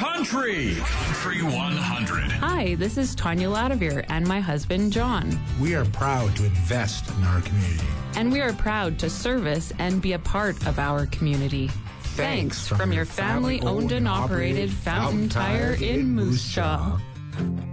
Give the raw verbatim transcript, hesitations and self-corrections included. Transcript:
Country. Country one hundred. Hi, this is Tanya Ladavir and my husband, John. We are proud to invest in our community. And we are proud to service and be a part of our community. Thanks, Thanks from, from your family-owned and operated Fountain Tire in Moose Jaw.